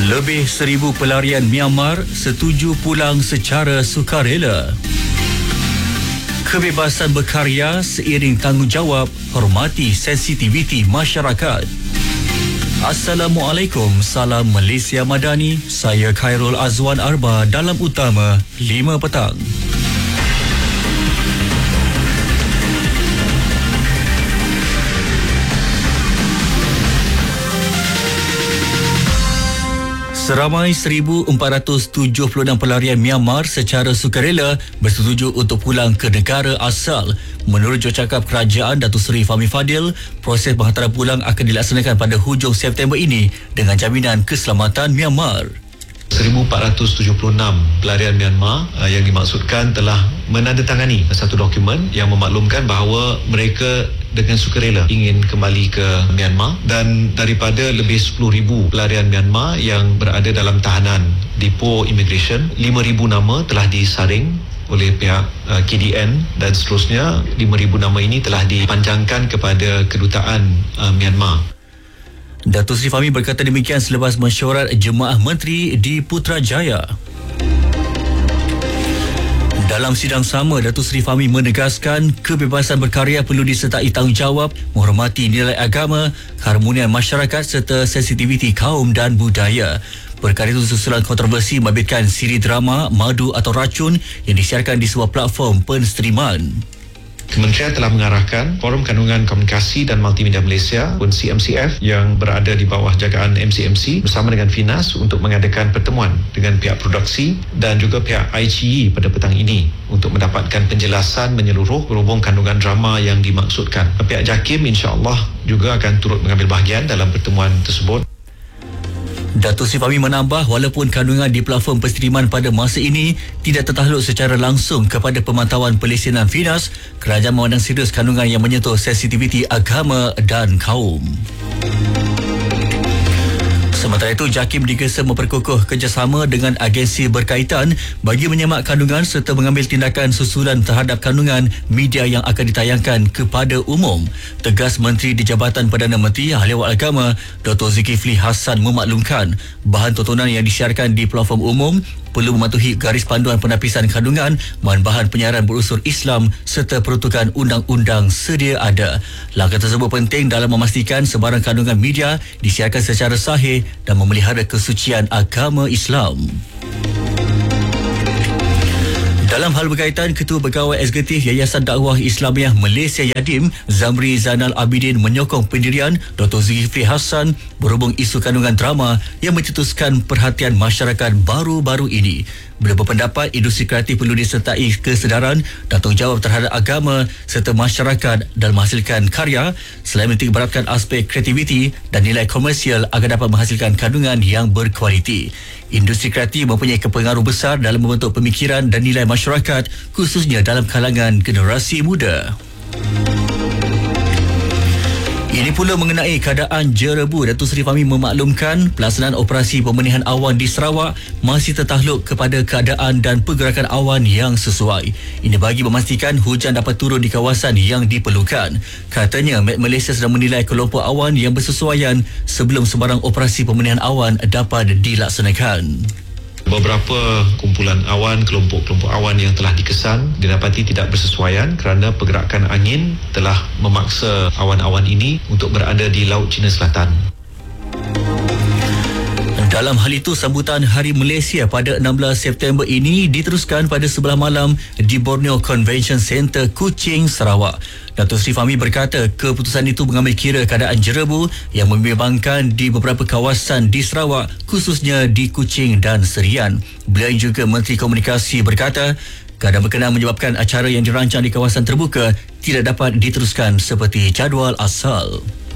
Lebih 1,000 pelarian Myanmar setuju pulang secara sukarela. Kebebasan berkarya seiring tanggungjawab, hormati sensitiviti masyarakat. Assalamualaikum, salam Malaysia Madani. Saya Khairul Azwan Arba dalam Utama 5 petang. Seramai 1,476 pelarian Myanmar secara sukarela bersetuju untuk pulang ke negara asal. Menurut jurucakap kerajaan Datuk Seri Fahmi Fadil, proses penghantaran pulang akan dilaksanakan pada hujung September ini dengan jaminan keselamatan Myanmar. 1,476 pelarian Myanmar yang dimaksudkan telah menandatangani satu dokumen yang memaklumkan bahawa mereka dengan sukarela ingin kembali ke Myanmar, dan daripada lebih 10,000 pelarian Myanmar yang berada dalam tahanan depo immigration, 5,000 nama telah disaring oleh pihak KDN dan seterusnya 5,000 nama ini telah dipanjangkan kepada kedutaan Myanmar. Datuk Seri Fahmi berkata demikian selepas mesyuarat Jemaah Menteri di Putrajaya. Dalam sidang sama, Datuk Seri Fahmi menegaskan kebebasan berkarya perlu disertai tanggungjawab, menghormati nilai agama, keharmonian masyarakat serta sensitiviti kaum dan budaya. Perkara itu susulan kontroversi membabitkan siri drama Madu atau Racun yang disiarkan di sebuah platform penstriman. Kementerian telah mengarahkan Forum Kandungan Komunikasi dan Multimedia Malaysia (CMCF) yang berada di bawah jagaan MCMC bersama dengan Finas untuk mengadakan pertemuan dengan pihak produksi dan juga pihak ICE pada petang ini untuk mendapatkan penjelasan menyeluruh berhubung kandungan drama yang dimaksudkan. Pihak JAKIM insya-Allah juga akan turut mengambil bahagian dalam pertemuan tersebut. Datuk Seri Fahmi menambah, walaupun kandungan di platform penstriman pada masa ini tidak tertakluk secara langsung kepada pemantauan pelesinan Finas, kerajaan memandang serius kandungan yang menyentuh sensitiviti agama dan kaum. Sementara itu, JAKIM digesa memperkukuh kerjasama dengan agensi berkaitan bagi menyemak kandungan serta mengambil tindakan susulan terhadap kandungan media yang akan ditayangkan kepada umum. Tegas Menteri di Jabatan Perdana Menteri Ahli Agama Dr. Zulkifli Hassan memaklumkan bahan tontonan yang disiarkan di platform umum perlu mematuhi garis panduan penapisan kandungan, bahan-bahan penyiaran berunsur Islam serta peruntukan undang-undang sedia ada. Langkah tersebut penting dalam memastikan sebarang kandungan media disiarkan secara sahih dan memelihara kesucian agama Islam. Dalam hal berkaitan, Ketua Pegawai Eksekutif Yayasan Dakwah Islamiah Malaysia Yadim, Zamri Zainal Abidin menyokong pendirian Dr. Zulkifli Hassan berhubung isu kandungan drama yang mencetuskan perhatian masyarakat baru-baru ini. Beliau berpendapat industri kreatif perlu disertai kesedaran dan tanggungjawab terhadap agama serta masyarakat dalam menghasilkan karya selain menitikberatkan aspek kreativiti dan nilai komersial agar dapat menghasilkan kandungan yang berkualiti. Industri kreatif mempunyai kepengaruh besar dalam membentuk pemikiran dan nilai masyarakat, khususnya dalam kalangan generasi muda. Ini pula mengenai keadaan Jerebu. Datuk Seri Fahmi memaklumkan pelaksanaan operasi pembenihan awan di Sarawak masih tertakluk kepada keadaan dan pergerakan awan yang sesuai. Ini bagi memastikan hujan dapat turun di kawasan yang diperlukan. Katanya, Met Malaysia sedang menilai kelompok awan yang bersesuaian sebelum sebarang operasi pembenihan awan dapat dilaksanakan. Beberapa kumpulan awan, kelompok-kelompok awan yang telah dikesan didapati tidak bersesuaian kerana pergerakan angin telah memaksa awan-awan ini untuk berada di Laut Cina Selatan. Dalam hal itu, sambutan Hari Malaysia pada 16 September ini diteruskan pada sebelah malam di Borneo Convention Centre, Kuching, Sarawak. Datuk Seri Fahmi berkata keputusan itu mengambil kira keadaan Jerebu yang membimbangkan di beberapa kawasan di Sarawak, khususnya di Kuching dan Serian. Beliau juga Menteri Komunikasi berkata keadaan berkenaan menyebabkan acara yang dirancang di kawasan terbuka tidak dapat diteruskan seperti jadual asal.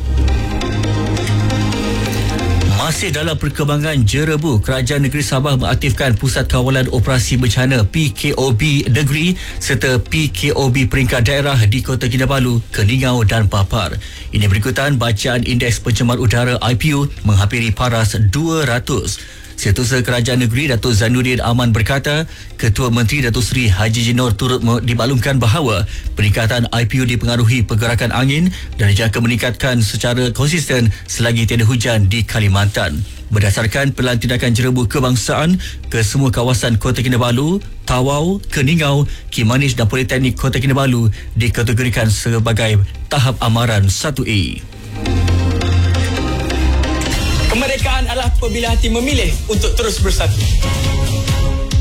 Masih dalam perkembangan Jerebu, Kerajaan Negeri Sabah mengaktifkan Pusat Kawalan Operasi Bencana PKOB Negeri serta PKOB peringkat daerah di Kota Kinabalu, Keningau dan Papar. Ini berikutan bacaan Indeks Pencemar Udara IPU menghampiri paras 200. Setiausaha Kerajaan Negeri Datuk Zainuddin Aman berkata, Ketua Menteri Datuk Seri Haji Jinor turut dimaklumkan bahawa peningkatan IPU dipengaruhi pergerakan angin dan dijangka meningkatkan secara konsisten selagi tiada hujan di Kalimantan. berdasarkan Pelan Tindakan Jerebu Kebangsaan, kesemua kawasan Kota Kinabalu, Tawau, Keningau, Kimanis dan Politeknik Kota Kinabalu dikategorikan sebagai tahap amaran 1A. Kemerdekaan adalah apabila hati memilih untuk terus bersatu.